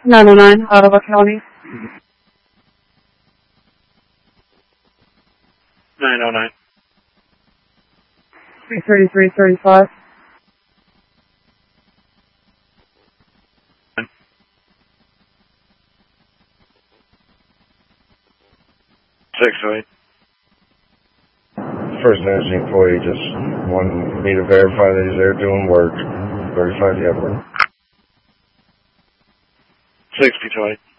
909, Ottawa County. 909. 33335. 608. First energy employee just wanted me to verify that he's there doing work. Verify the other one. 6020.